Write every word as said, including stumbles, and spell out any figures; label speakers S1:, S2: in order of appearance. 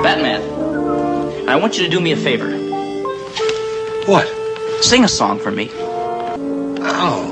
S1: Batman. I want you to do me a favor.
S2: What?
S1: Sing a song for me.
S2: Oh.